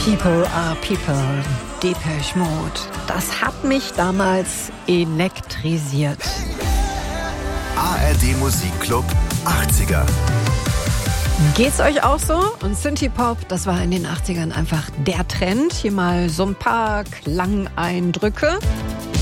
People are people, Depeche Mode. Das hat mich damals elektrisiert. ARD Musikclub 80er. Geht's euch auch so? Und Synthie-Pop, das war in den 80ern einfach der Trend. Hier mal so ein paar Klangeindrücke.